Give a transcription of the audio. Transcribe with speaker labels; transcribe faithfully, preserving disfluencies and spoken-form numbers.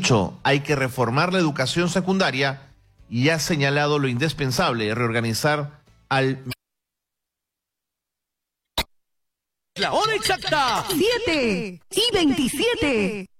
Speaker 1: dicho, hay que reformar la educación secundaria y ha señalado lo indispensable, reorganizar al...
Speaker 2: La hora exacta.
Speaker 3: siete y veintisiete.